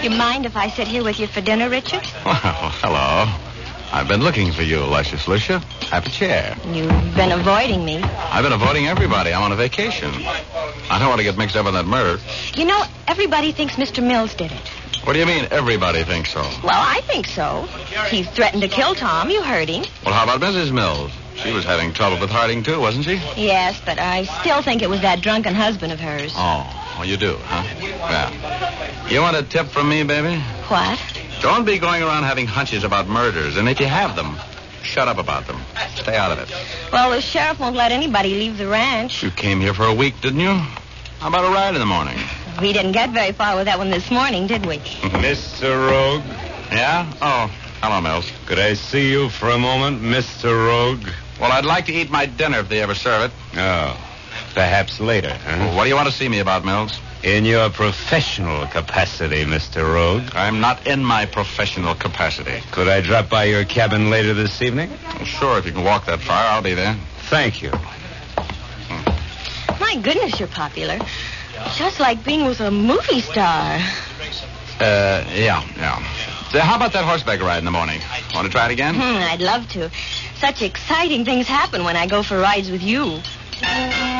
You mind if I sit here with you for dinner, Richard? Well, hello. I've been looking for you, Luscious Lucia. Have a chair. You've been avoiding me. I've been avoiding everybody. I'm on a vacation. I don't want to get mixed up in that murder. You know, everybody thinks Mr. Mills did it. What do you mean, everybody thinks so? Well, I think so. He threatened to kill Tom. You heard him. Well, how about Mrs. Mills? She was having trouble with Harding, too, wasn't she? Yes, but I still think it was that drunken husband of hers. Oh, you do, huh? Yeah. You want a tip from me, baby? What? Don't be going around having hunches about murders, and if you have them, shut up about them. Stay out of it. Well, the sheriff won't let anybody leave the ranch. You came here for a week, didn't you? How about a ride in the morning? We didn't get very far with that one this morning, did we? Mr. Rogue? Yeah? Oh, hello, Mills. Could I see you for a moment, Mr. Rogue? Well, I'd like to eat my dinner if they ever serve it. Oh, perhaps later, huh? Well, what do you want to see me about, Mills? In your professional capacity, Mr. Rogue. I'm not in my professional capacity. Could I drop by your cabin later this evening? Well, sure, if you can walk that far, I'll be there. Thank you. My goodness, you're popular. Just like being with a movie star. Yeah. So how about that horseback ride in the morning? Want to try it again? I'd love to. Such exciting things happen when I go for rides with you.